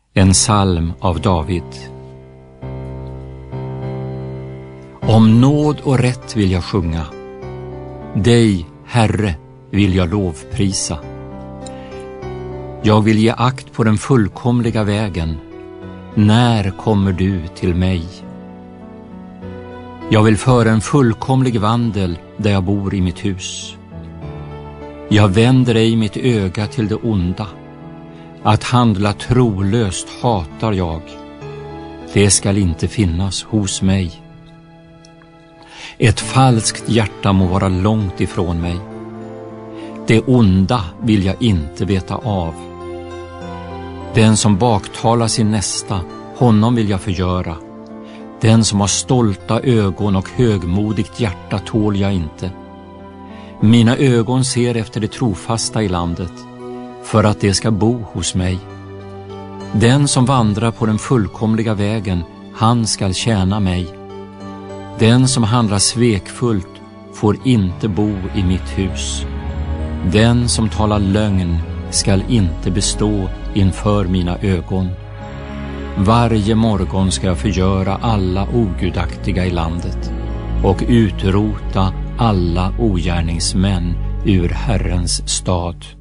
En psalm av David. Om nåd och rätt vill jag sjunga. Dig, Herre, vill jag lovprisa. Jag vill ge akt på den fullkomliga vägen. När kommer du till mig? Jag vill föra en fullkomlig vandel där jag bor i mitt hus. Jag vänder ej mitt öga till det onda. Att handla trolöst hatar jag. Det skall inte finnas hos mig. Ett falskt hjärta må vara långt ifrån mig. Det onda vill jag inte veta av. Den som baktalar sin nästa, honom vill jag förgöra. Den som har stolta ögon och högmodigt hjärta tål jag inte. Mina ögon ser efter det trofasta i landet, för att det ska bo hos mig. Den som vandrar på den fullkomliga vägen, han skall tjäna mig. Den som handlar svekfullt får inte bo i mitt hus. Den som talar lögn skall inte bestå inför mina ögon. Varje morgon ska jag förgöra alla ogudaktiga i landet och utrota alla ogärningsmän ur Herrens stad.